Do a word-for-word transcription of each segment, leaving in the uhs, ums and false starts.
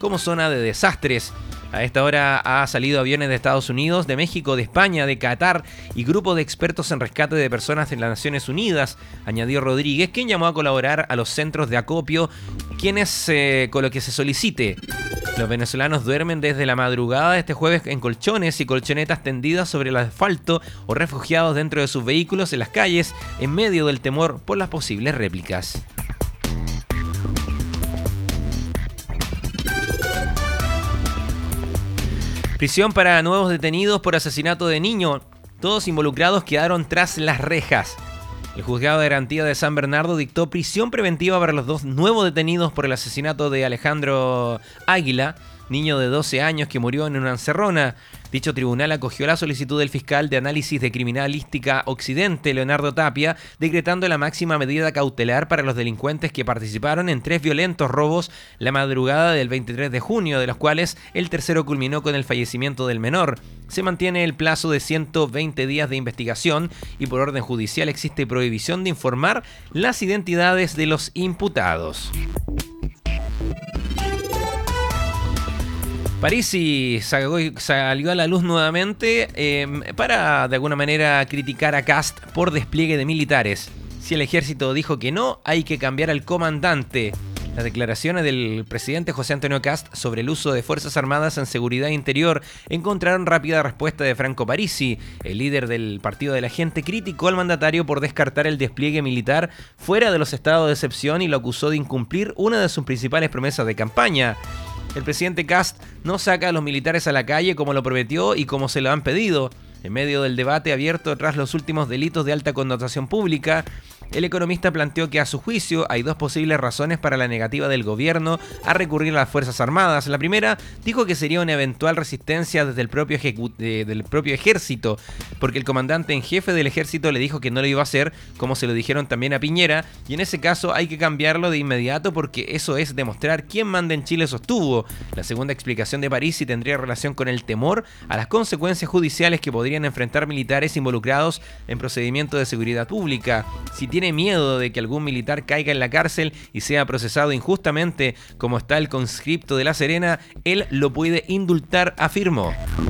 como zona de desastres. A esta hora ha salido aviones de Estados Unidos, de México, de España, de Qatar y grupo de expertos en rescate de personas en las Naciones Unidas, añadió Rodríguez, quien llamó a colaborar a los centros de acopio, quienes eh, con lo que se solicite. Los venezolanos duermen desde la madrugada de este jueves en colchones y colchonetas tendidas sobre el asfalto o refugiados dentro de sus vehículos en las calles, en medio del temor por las posibles réplicas. Prisión para nuevos detenidos por asesinato de niño. Todos involucrados quedaron tras las rejas. El juzgado de garantía de San Bernardo dictó prisión preventiva para los dos nuevos detenidos por el asesinato de Alejandro Águila, niño de doce años que murió en una encerrona. Dicho tribunal acogió la solicitud del fiscal de análisis de criminalística Occidente, Leonardo Tapia, decretando la máxima medida cautelar para los delincuentes que participaron en tres violentos robos la madrugada del veintitrés de junio, de los cuales el tercero culminó con el fallecimiento del menor. Se mantiene el plazo de ciento veinte días de investigación y por orden judicial existe prohibición de informar las identidades de los imputados. Parisi salió a la luz nuevamente eh, para, de alguna manera, criticar a Kast por despliegue de militares. Si el ejército dijo que no, hay que cambiar al comandante. Las declaraciones del presidente José Antonio Kast sobre el uso de Fuerzas Armadas en seguridad interior encontraron rápida respuesta de Franco Parisi. El líder del Partido de la Gente criticó al mandatario por descartar el despliegue militar fuera de los estados de excepción y lo acusó de incumplir una de sus principales promesas de campaña. El presidente Kast no saca a los militares a la calle como lo prometió y como se lo han pedido. En medio del debate abierto tras los últimos delitos de alta connotación pública, el economista planteó que a su juicio hay dos posibles razones para la negativa del gobierno a recurrir a las Fuerzas Armadas. La primera, dijo que sería una eventual resistencia desde el propio, ejecu- eh, del propio ejército, porque el comandante en jefe del ejército le dijo que no lo iba a hacer, como se lo dijeron también a Piñera, y en ese caso hay que cambiarlo de inmediato porque eso es demostrar quién manda en Chile, sostuvo. La segunda explicación de Parisi tendría relación con el temor a las consecuencias judiciales que podrían enfrentar militares involucrados en procedimientos de seguridad pública. Si tiene miedo de que algún militar caiga en la cárcel y sea procesado injustamente, como está el conscripto de La Serena, él lo puede indultar, afirmó.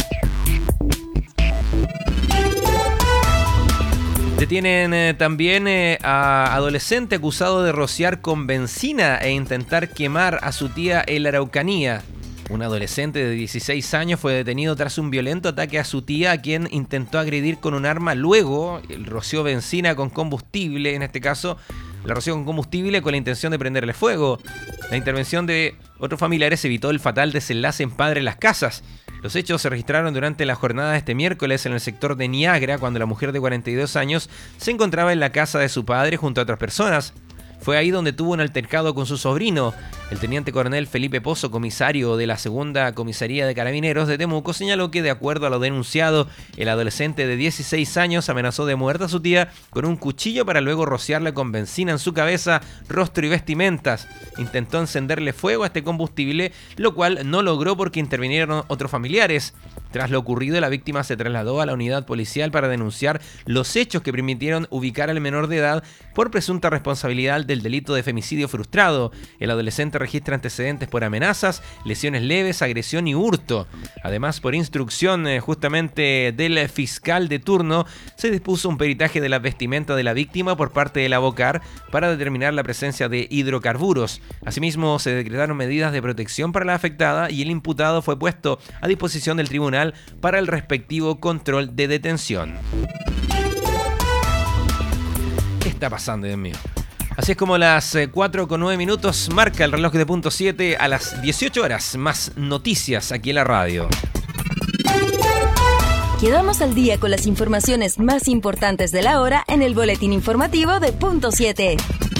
Detienen eh, también eh, a adolescente acusado de rociar con benzina e intentar quemar a su tía en la Araucanía. Un adolescente de dieciséis años fue detenido tras un violento ataque a su tía, a quien intentó agredir con un arma. Luego roció benzina con combustible, en este caso la roció con combustible con la intención de prenderle fuego. La intervención de otros familiares evitó el fatal desenlace en Padre Las Casas. Los hechos se registraron durante la jornada de este miércoles en el sector de Niagara, cuando la mujer de cuarenta y dos años se encontraba en la casa de su padre junto a otras personas. Fue ahí donde tuvo un altercado con su sobrino. El teniente coronel Felipe Pozo, comisario de la segunda comisaría de Carabineros de Temuco, señaló que, de acuerdo a lo denunciado, el adolescente de dieciséis años amenazó de muerte a su tía con un cuchillo para luego rociarle con benzina en su cabeza, rostro y vestimentas. Intentó encenderle fuego a este combustible, lo cual no logró porque intervinieron otros familiares. Tras lo ocurrido, la víctima se trasladó a la unidad policial para denunciar los hechos que permitieron ubicar al menor de edad por presunta responsabilidad del delito de femicidio frustrado. El adolescente registra antecedentes por amenazas, lesiones leves, agresión y hurto. Además, por instrucción eh, justamente del fiscal de turno, se dispuso un peritaje de la vestimenta de la víctima por parte de la BOCAR para determinar la presencia de hidrocarburos. Asimismo, se decretaron medidas de protección para la afectada y el imputado fue puesto a disposición del tribunal para el respectivo control de detención. ¿Qué está pasando, Dios mío? Así es como las cuatro con nueve minutos marca el reloj de punto siete a las dieciocho horas. Más noticias aquí en la radio. Quedamos al día con las informaciones más importantes de la hora en el boletín informativo de punto siete.